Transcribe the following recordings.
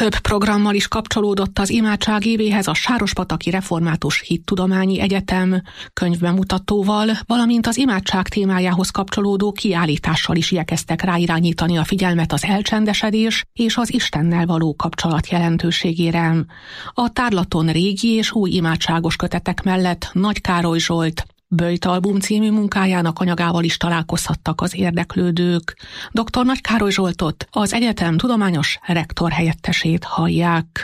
Több programmal is kapcsolódott az imádság évéhez a Sárospataki Református Hittudományi Egyetem könyvbemutatóval, valamint az imádság témájához kapcsolódó kiállítással is igyekeztek ráirányítani a figyelmet az elcsendesedés és az Istennel való kapcsolat jelentőségére. A tárlaton régi és új imádságos kötetek mellett Nagy Károly Zsolt Böjtalbum című munkájának anyagával is találkozhattak az érdeklődők. Dr. Nagy Károly Zsoltot, az egyetem tudományos rektor helyettesét hallják.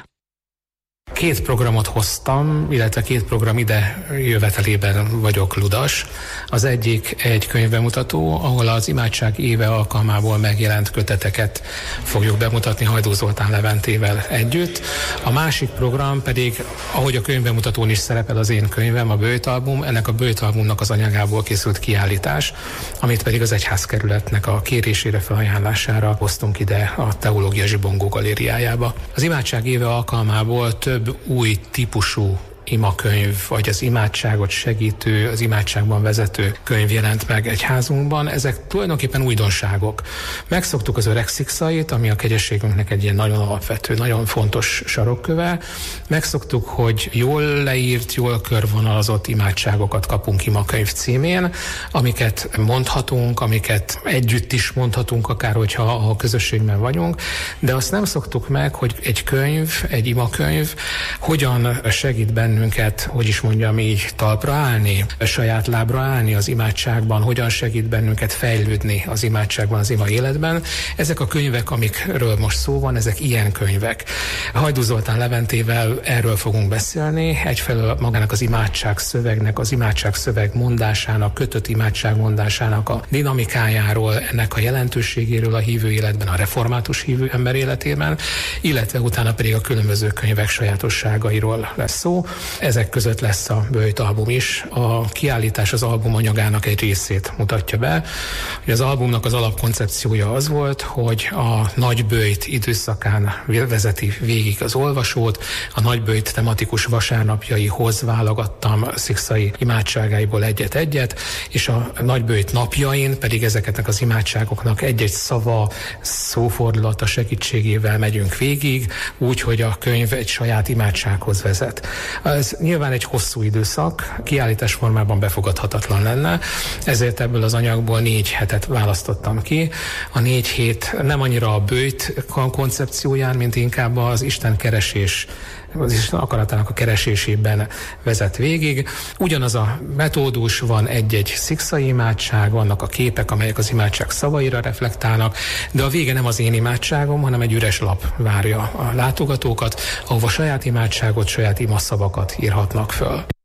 2 programot hoztam, illetve 2 program ide jövetelében vagyok ludas. Az egyik egy könyvbemutató, ahol az imádság éve alkalmából megjelent köteteket fogjuk bemutatni Hajdú Zoltán Leventével együtt. A másik program pedig, ahogy a könyvbemutatón is szerepel az én könyvem, a Böjtalbum, ennek a Böjtalbumnak az anyagából készült kiállítás, amit pedig az egyházkerületnek a kérésére, felajánlására hoztunk ide a Teológia Zsibongó galériájába. Az imádság éve alkalmából több új típusú imakönyv, vagy az imádságot segítő, az imádságban vezető könyv jelent meg egyházunkban. Ezek tulajdonképpen újdonságok. Megszoktuk az öreg szikszait, ami a kegyességünknek egy ilyen nagyon alapvető, nagyon fontos sarokköve. Megszoktuk, hogy jól leírt, jól körvonalazott imádságokat kapunk imakönyv címén, amiket mondhatunk, amiket együtt is mondhatunk, akár hogyha a közösségben vagyunk, de azt nem szoktuk meg, hogy egy könyv, egy imakönyv hogyan segít bennünket, hogy is mondjam így, talpra állni, saját lábra állni az imádságban, hogyan segít bennünket fejlődni az imádságban, az ima életben. Ezek a könyvek, amikről most szó van, ezek ilyen könyvek. Hajdú Zoltán Leventével erről fogunk beszélni, egyfelől magának az imádság szövegnek, az imádság szöveg mondásának, kötött imádság mondásának a dinamikájáról, ennek a jelentőségéről a hívő életben, a református hívő ember életében, illetve utána pedig a különböző könyvek sajátosságairól lesz szó. Ezek között lesz a Böjtalbum is. A kiállítás az album anyagának egy részét mutatja be. Az albumnak az alapkoncepciója az volt, hogy a Nagyböjt időszakán vezeti végig az olvasót. A Nagyböjt tematikus vasárnapjaihoz válogattam szikszai imádságáiból egyet-egyet, és a Nagyböjt napjain pedig ezeknek az imádságoknak egy-egy szava, szófordulata segítségével megyünk végig, úgy, hogy a könyv egy saját imádsághoz vezet. Ez nyilván egy hosszú időszak, kiállítás formában befogadhatatlan lenne, ezért ebből az anyagból 4 hetet választottam ki. A 4 hét nem annyira a böjt koncepcióján, mint inkább az Isten keresés, az Isten akaratának a keresésében vezet végig. Ugyanaz a metódus, van egy-egy szikszai imádság, vannak a képek, amelyek az imádság szavaira reflektálnak, de a vége nem az én imádságom, hanem egy üres lap várja a látogatókat, ahova saját imádságot, saját imaszavakat írhatnak föl.